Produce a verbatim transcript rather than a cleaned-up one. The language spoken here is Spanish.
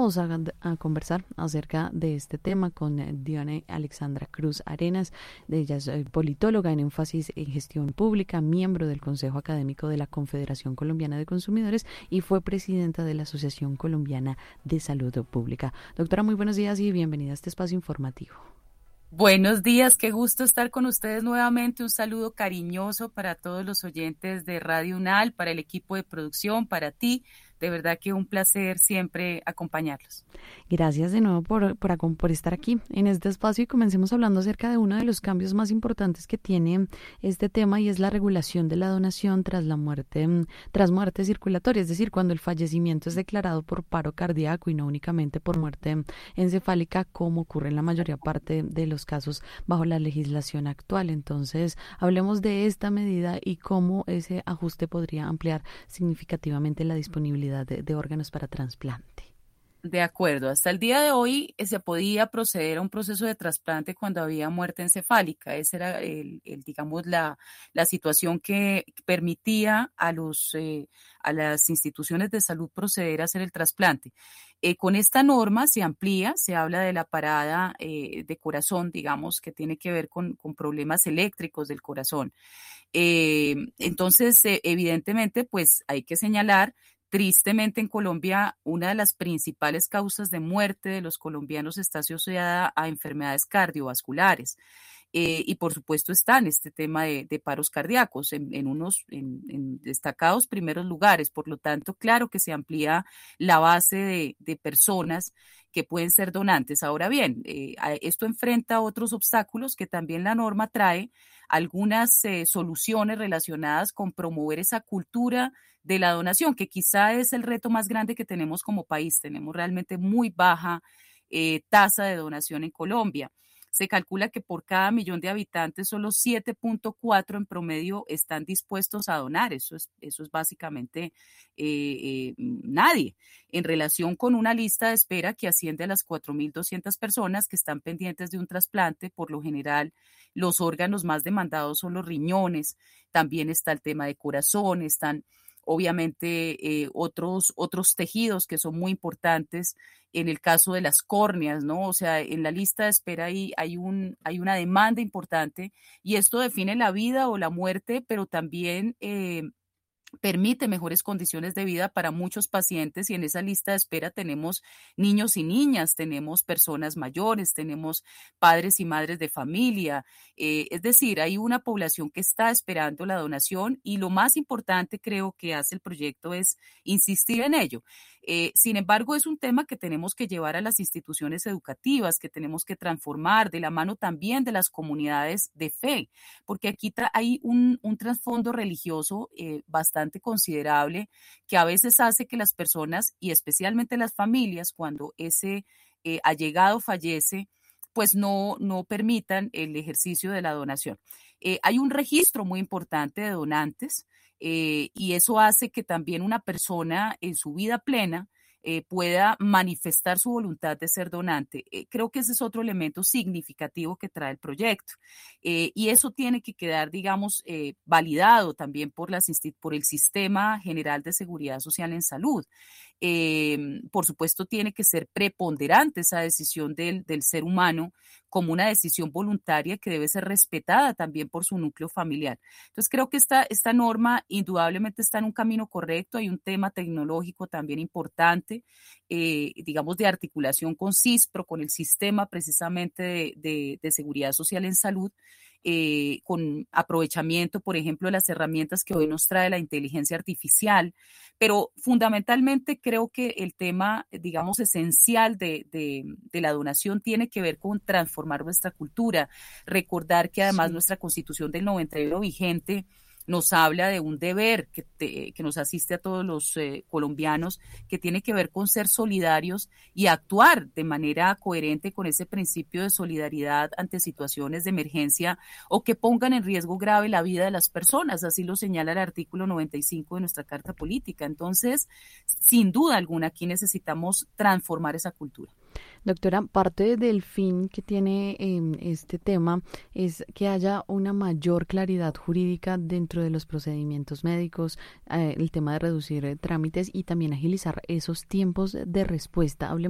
vamos a, a conversar acerca de este tema con eh, Diana Alexandra Cruz Arenas. Ella es eh, politóloga en énfasis en gestión pública, miembro del Consejo Académico de la Confederación Colombiana de Consumidores y fue presidenta de la Asociación Colombiana de Salud Pública. Doctora, muy buenos días y bienvenida a este espacio informativo. Buenos días, qué gusto estar con ustedes nuevamente. Un saludo cariñoso para todos los oyentes de Radio UNAL, para el equipo de producción, para ti. De verdad que un placer siempre acompañarlos. Gracias de nuevo por, por, por estar aquí en este espacio y comencemos hablando acerca de uno de los cambios más importantes que tiene este tema y es la regulación de la donación tras la muerte, tras muerte circulatoria, es decir, cuando el fallecimiento es declarado por paro cardíaco y no únicamente por muerte encefálica, como ocurre en la mayoría parte de los casos bajo la legislación actual. Entonces, hablemos de esta medida y cómo ese ajuste podría ampliar significativamente la disponibilidad De, de órganos para trasplante. De acuerdo, hasta el día de hoy eh, se podía proceder a un proceso de trasplante cuando había muerte encefálica. Esa era, el, el, digamos, la, la situación que permitía a, los, eh, a las instituciones de salud proceder a hacer el trasplante. Eh, con esta norma se amplía, se habla de la parada eh, de corazón, digamos, que tiene que ver con, con problemas eléctricos del corazón. Eh, entonces, eh, evidentemente, pues hay que señalar. Tristemente en Colombia, una de las principales causas de muerte de los colombianos está asociada a enfermedades cardiovasculares. Eh, y por supuesto está en este tema de, de paros cardíacos en, en unos en, en destacados primeros lugares. Por lo tanto, claro que se amplía la base de, de personas que pueden ser donantes. Ahora bien, eh, esto enfrenta otros obstáculos que también la norma trae, algunas eh, soluciones relacionadas con promover esa cultura de la donación, que quizá es el reto más grande que tenemos como país. Tenemos realmente muy baja eh, tasa de donación en Colombia. Se calcula que por cada millón de habitantes solo siete punto cuatro en promedio están dispuestos a donar. Eso es, eso es básicamente eh, eh, nadie, en relación con una lista de espera que asciende a las cuatro mil doscientas personas que están pendientes de un trasplante. Por lo general, los órganos más demandados son los riñones, también está el tema de corazón, están obviamente eh, otros, otros tejidos que son muy importantes en el caso de las córneas, ¿no? O sea, en la lista de espera hay, hay, un, hay una demanda importante y esto define la vida o la muerte, pero también eh, permite mejores condiciones de vida para muchos pacientes y en esa lista de espera tenemos niños y niñas, tenemos personas mayores, tenemos padres y madres de familia, eh, es decir, hay una población que está esperando la donación y lo más importante creo que hace el proyecto es insistir en ello. Eh, sin embargo, es un tema que tenemos que llevar a las instituciones educativas, que tenemos que transformar de la mano también de las comunidades de fe, porque aquí hay un, un trasfondo religioso eh, bastante considerable que a veces hace que las personas y especialmente las familias, cuando ese eh, allegado fallece, pues no, no permitan el ejercicio de la donación. Eh, hay un registro muy importante de donantes eh, y eso hace que también una persona en su vida plena eh, pueda manifestar su voluntad de ser donante. Eh, creo que ese es otro elemento significativo que trae el proyecto. Eh, y eso tiene que quedar, digamos, eh, validado también por, las, por el Sistema General de Seguridad Social en Salud. Eh, por supuesto, tiene que ser preponderante esa decisión del, del ser humano como una decisión voluntaria que debe ser respetada también por su núcleo familiar. Entonces, creo que esta, esta norma indudablemente está en un camino correcto. Hay un tema tecnológico también importante, eh, digamos, de articulación con CISPRO, con el sistema precisamente de, de, de seguridad social en salud, eh, con aprovechamiento, por ejemplo, de las herramientas que hoy nos trae la inteligencia artificial, pero fundamentalmente creo que el tema, digamos, esencial de, de, de la donación tiene que ver con transformar nuestra cultura, recordar que además sí. Nuestra Constitución del noventa y uno vigente nos habla de un deber que, te, que nos asiste a todos los eh, colombianos, que tiene que ver con ser solidarios y actuar de manera coherente con ese principio de solidaridad ante situaciones de emergencia o que pongan en riesgo grave la vida de las personas, así lo señala el artículo noventa y cinco de nuestra Carta Política. Entonces, sin duda alguna, aquí necesitamos transformar esa cultura. Doctora, parte del fin que tiene eh, este tema es que haya una mayor claridad jurídica dentro de los procedimientos médicos, eh, el tema de reducir eh, trámites y también agilizar esos tiempos de respuesta. Hablemos